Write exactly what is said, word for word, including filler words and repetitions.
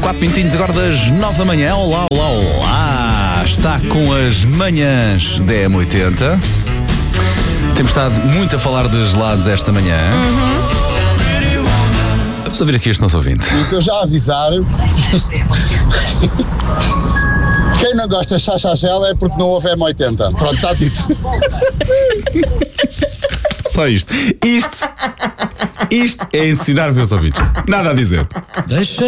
quatro minutinhos agora das nove da manhã. Olá, olá, olá. Está com as manhãs da M oitenta. Temos estado muito a falar de gelados esta manhã. Uhum. Vamos ouvir aqui este nosso ouvinte. Estou já a avisar. Quem não gosta de chá-chá-gel é porque não houve M oitenta. Pronto, está dito. Só isto. Isto, isto é ensinar meus ouvintes. Nada a dizer. Deixa